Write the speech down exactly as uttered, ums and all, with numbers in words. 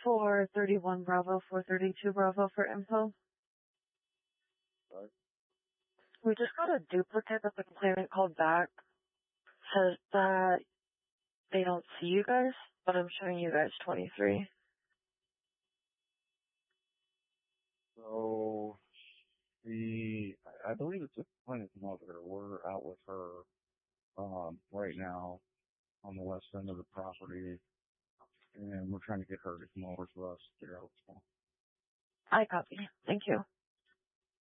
four thirty-one Bravo, four thirty-two Bravo for info. Right. We just got a duplicate that the complainant called back. Says that they don't see you guys, but I'm showing you guys twenty-three. So, the, I believe it's a complainant's mother. We're out with her, um, right now on the west end of the property, and we're trying to get her to come over to us to get her out. I copy. Thank you.